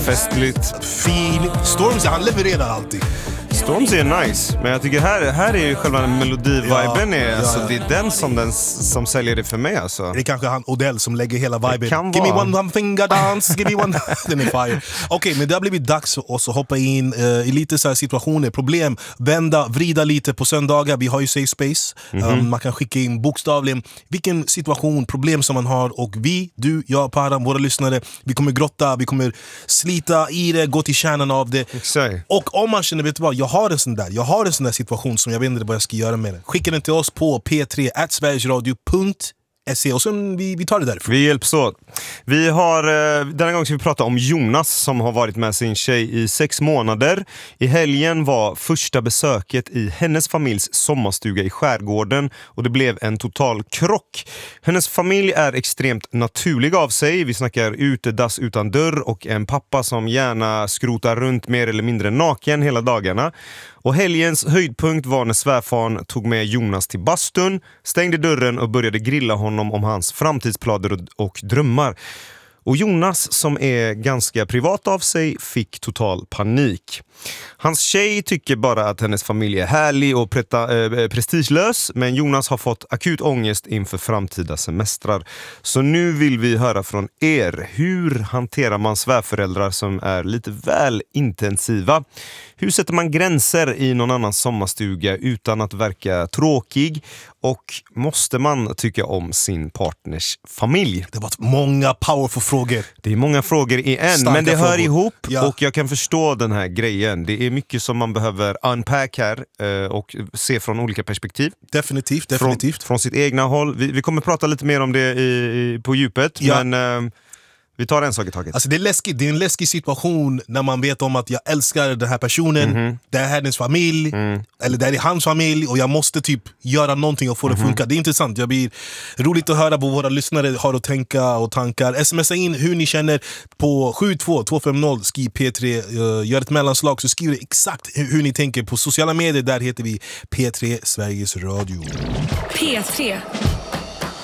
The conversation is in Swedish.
festligt. Fin. Stormzy, han levererar alltid. Stormzy är nice, men jag tycker här är ju själva melodiviben alltså, det är den som säljer det för mig alltså. Det är kanske han Odell som lägger hela viben. Give me one finger dance, give me one. Den är fire. Okej, men det har blivit dags för oss att hoppa in i lite så här situationer, problem, vända, vrida lite på söndagar. Vi har ju safe space. Man kan skicka in bokstavligen vilken situation, problem som man har, och vi, du, jag, Param, våra lyssnare, vi kommer grotta, vi kommer slita i det, gå till kärnan av det. Exakt. Och om man känner, vet du vad, jag har en sån där situation som jag vet inte vad jag ska göra med den. Skicka den till oss på p3@sverigesradio.se och sen vi tar det därifrån. Vi hjälps åt. Vi har, denna gång ska vi prata om Jonas som har varit med sin tjej i 6 månader. I helgen var första besöket i hennes familjs sommarstuga i skärgården och det blev en total krock. Hennes familj är extremt naturlig av sig. Vi snackar utedass utan dörr och en pappa som gärna skrotar runt mer eller mindre naken hela dagarna. Och helgens höjdpunkt var när svärfaren tog med Jonas till bastun, stängde dörren och började grilla honom om hans framtidsplaner och drömmar. Och Jonas, som är ganska privat av sig, fick total panik. Hans tjej tycker bara att hennes familj är härlig och prestigelös, men Jonas har fått akut ångest inför framtida semestrar. Så nu vill vi höra från er. Hur hanterar man svärföräldrar som är lite väl intensiva? Hur sätter man gränser i någon annan sommarstuga utan att verka tråkig? Och måste man tycka om sin partners familj? Det var många powerful frågor. Det är många frågor i en, starka men det hör frågor ihop, ja. Och jag kan förstå den här grejen. Det är mycket som man behöver unpack här och se från olika perspektiv. Definitivt. Från sitt egna håll. Vi kommer prata lite mer om det på djupet, ja. Men vi tar en sak i taget. Alltså det är läskigt, det är en läskig situation när man vet om att jag älskar den här personen, det är hennes familj, eller det är hans familj, och jag måste typ göra någonting och få det att funka. Det är intressant, jag blir roligt att höra vad våra lyssnare har att tänka och tankar. Smsa in hur ni känner på 72250, skriv P3, gör ett mellanslag, så skriver det exakt hur ni tänker på sociala medier. Där heter vi P3 Sveriges Radio. P3